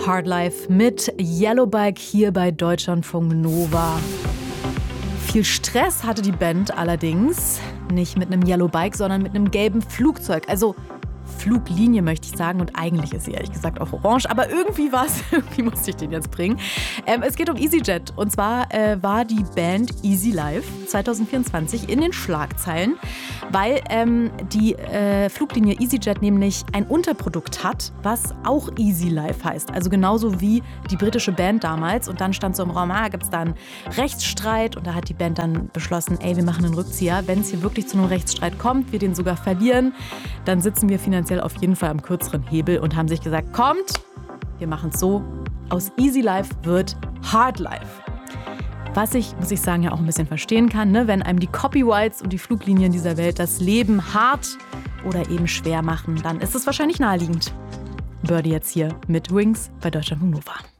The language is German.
Hard Life mit Yellowbike hier bei Deutschlandfunk Nova. Viel Stress hatte die Band allerdings. Nicht mit einem Yellowbike, sondern mit einem gelben Flugzeug. Also Fluglinie möchte ich sagen, und eigentlich ist sie ehrlich gesagt auch orange, aber irgendwie musste ich den jetzt bringen. Es geht um EasyJet, und zwar war die Band Easy Life 2024 in den Schlagzeilen, weil die Fluglinie EasyJet nämlich ein Unterprodukt hat, was auch Easy Life heißt, also genauso wie die britische Band damals, und dann stand so im Raum, gibt es da einen Rechtsstreit, und da hat die Band dann beschlossen, wir machen einen Rückzieher, wenn es hier wirklich zu einem Rechtsstreit kommt, wir den sogar verlieren, dann sitzen wir finanziell auf jeden Fall am kürzeren Hebel und haben sich gesagt, kommt, wir machen es so, aus Easy Life wird Hard Life. Was ich, muss ich sagen, ja auch ein bisschen verstehen kann, ne? Wenn einem die Copyrights und die Fluglinien dieser Welt das Leben hart oder eben schwer machen, dann ist es wahrscheinlich naheliegend. Birdie jetzt hier mit Wings bei Deutschlandfunk Nova.